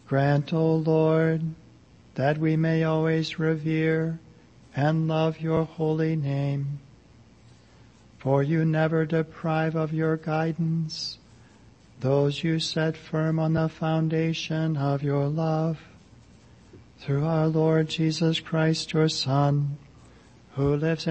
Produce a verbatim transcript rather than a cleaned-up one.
Grant, O Lord, that we may always revere and love your holy name. For you never deprive of your guidance those you set firm on the foundation of your love. Through our Lord Jesus Christ, your Son, who lives